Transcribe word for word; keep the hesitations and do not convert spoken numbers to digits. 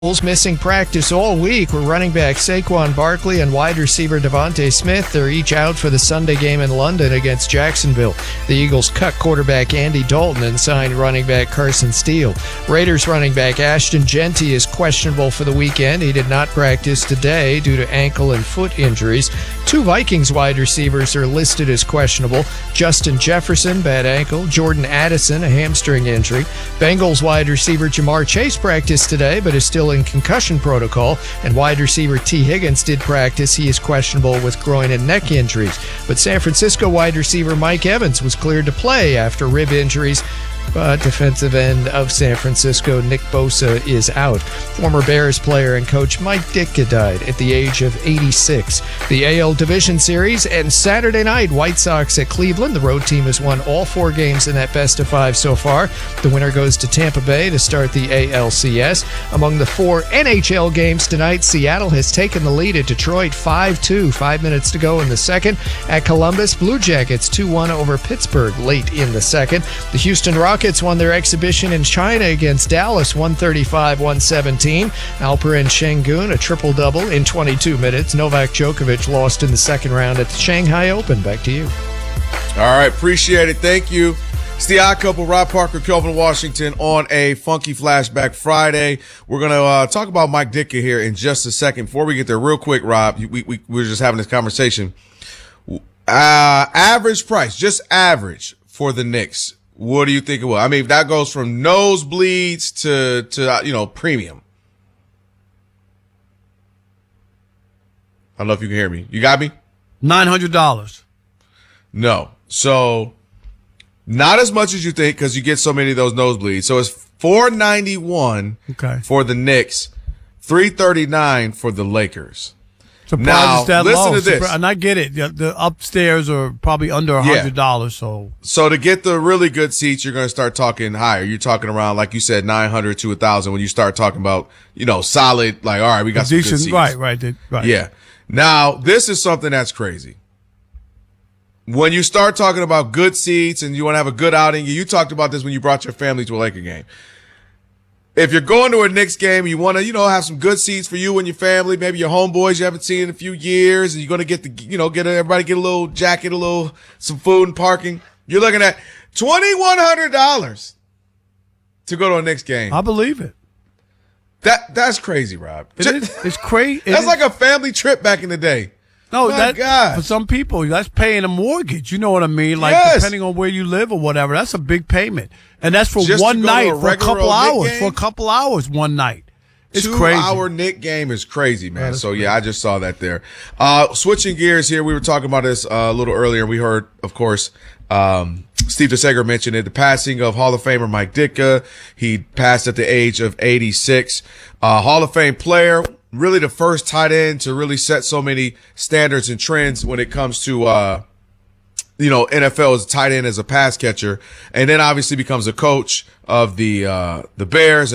Missing practice all week were running back Saquon Barkley and wide receiver Devontae Smith. They're each out for the Sunday game in London against Jacksonville. The Eagles cut quarterback Andy Dalton and signed running back Carson Steele. Raiders running back Ashton Jeanty is questionable for the weekend. He did not practice today due to ankle and foot injuries. Two Vikings wide receivers are listed as questionable. Justin Jefferson, bad ankle. Jordan Addison, a hamstring injury. Bengals wide receiver Jamar Chase practiced today but is still in concussion protocol, and wide receiver T. Higgins did practice. He is questionable with groin and neck injuries. But San Francisco wide receiver Mike Evans was cleared to play after rib injuries. But defensive end of San Francisco, Nick Bosa, is out. Former Bears player and coach Mike Ditka died at the age of eighty-six. The A L Division Series and Saturday night, White Sox at Cleveland. The road team has won all four games in that best of five so far. The winner goes to Tampa Bay to start the A L C S. Among the four N H L games tonight, Seattle has taken the lead at Detroit five two. Five minutes to go in the second. At Columbus, Blue Jackets two one over Pittsburgh late in the second. The Houston Rockets won their exhibition in China against Dallas one thirty-five one seventeen. Alperen Sengun, a triple-double in twenty-two minutes. Novak Djokovic lost in the second round at the Shanghai Open. Back to you. All right, appreciate it. Thank you. It's the Odd Couple, Rob Parker, Kelvin Washington on a Funky Flashback Friday. We're going to uh, talk about Mike Ditka here in just a second. Before we get there, real quick, Rob, we, we, we were just having this conversation. Uh, average price, just average for the Knicks. What do you think it will? I mean, that goes from nosebleeds to, to, uh, you know, premium. I don't know if you can hear me. You got me? nine hundred dollars. No. So not as much as you think, because you get so many of those nosebleeds. So it's four ninety-one okay. for the Knicks, three thirty-nine for the Lakers. Surprised now, it's that listen low. to this. And I get it. The, the upstairs are probably under one hundred dollars. Yeah. So so to get the really good seats, you're going to start talking higher. You're talking around, like you said, nine hundred to one thousand when you start talking about, you know, solid, like, all right, we got some decent, good seats. Right, right, right. Yeah. Now, this is something that's crazy. When you start talking about good seats and you want to have a good outing, you talked about this when you brought your family to a Laker game. If you're going to a Knicks game, you want to, you know, have some good seats for you and your family, maybe your homeboys you haven't seen in a few years, and you're going to get the, you know, get everybody get a little jacket, a little, some food and parking. You're looking at twenty-one hundred dollars to go to a Knicks game. I believe it. That, that's crazy, Rob. It is, it's crazy. That's like a family trip back in the day. No, My that, God. for some people, that's paying a mortgage. You know what I mean? Like, Yes. depending on where you live or whatever, that's a big payment. And that's for Just to one go to night, a for a regular couple old Knick hours, game? for a couple hours, one night. It's Two crazy. hour Knick game is crazy, man. Oh, So yeah, I just saw that there. Uh, switching gears here, we were talking about this uh, a little earlier. We heard, of course, um, Steve DeSager mentioned it, the passing of Hall of Famer Mike Ditka. He passed at the age of eighty-six. Uh, Hall of Fame player, really the first tight end to really set so many standards and trends when it comes to, uh, you know, N F L as a tight end, as a pass catcher, and then obviously becomes a coach of the, uh, the Bears.